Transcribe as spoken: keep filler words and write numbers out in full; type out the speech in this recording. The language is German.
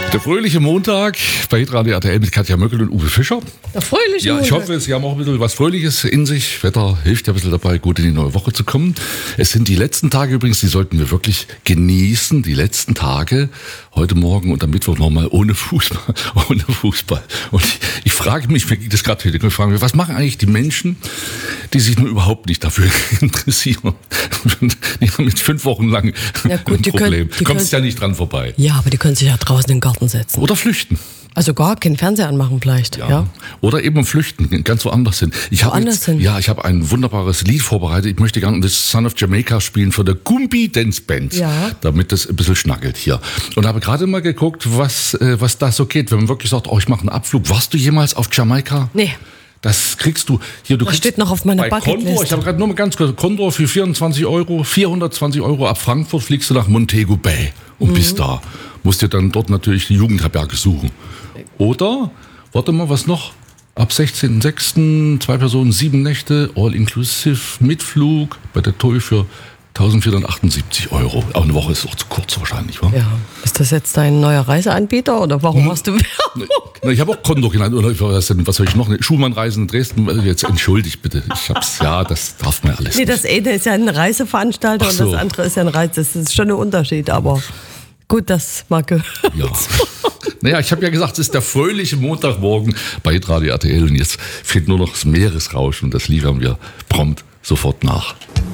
Der fröhliche Montag bei Radio R T L mit Katja Möckel und Uwe Fischer. Der fröhliche Ja, Montag. ich hoffe, Sie haben auch ein bisschen was Fröhliches in sich. Wetter hilft ja ein bisschen dabei, gut in die neue Woche zu kommen. Es sind die letzten Tage übrigens, die sollten wir wirklich genießen. Die letzten Tage, heute Morgen und am Mittwoch nochmal ohne Fußball. Ohne Fußball. Und ich, ich frage mich, mir geht das gerade heute, ich frage mich, was machen eigentlich die Menschen, die sich nur überhaupt nicht dafür interessieren? Die haben jetzt fünf Wochen lang Ja, gut, ein die Problem. können- die Kommst können- ja nicht dran vorbei. Ja, aber die können sich ja draußen in den Garten setzen. Oder flüchten. Also gar keinen Fernseher anmachen vielleicht. Ja. ja. Oder eben flüchten, ganz woanders hin. Ich habe Woanders jetzt, hin? ja, ich habe ein wunderbares Lied vorbereitet. Ich möchte gerne das Son of Jamaica spielen von der Gumbi Dance Band, Ja. damit das ein bisschen schnackelt hier. Und habe gerade mal geguckt, was, äh, was da so geht, wenn man wirklich sagt, oh, ich mache einen Abflug. Warst du jemals auf Jamaika? Nee. Das kriegst du hier. Du Das kriegst steht noch auf meiner bei Bucketlist. Condor, ich habe gerade nur mal ganz kurz, Condor für vierundzwanzig Euro, vierhundertzwanzig Euro ab Frankfurt fliegst du nach Montego Bay und Mhm. bist da. Musst dir dann dort natürlich die Jugendherberge suchen. Oder, warte mal, was noch? Ab sechzehnten sechsten zwei Personen, sieben Nächte, all inclusive, mit Flug, bei der T O I für eintausendvierhundertachtundsiebzig Euro. Auch eine Woche ist doch zu kurz wahrscheinlich, wa? Ja. Ist das jetzt dein neuer Reiseanbieter oder warum machst du Werbung? Na, ich habe auch Condor genannt, oder was, denn, was soll ich noch? Eine Schumann-Reisen in Dresden, also jetzt entschuldigt bitte. Ich hab's, ja, das darf man ja alles Nee, nicht. das eine ist ja ein Reiseveranstalter Ach und so. das andere ist ja ein Reise. Das ist schon ein Unterschied, aber gut, das mag gehört. Ja. Naja, ich habe ja gesagt, es ist der fröhliche Montagmorgen bei Radio R T L und jetzt fehlt nur noch das Meeresrauschen und das liefern wir prompt sofort nach.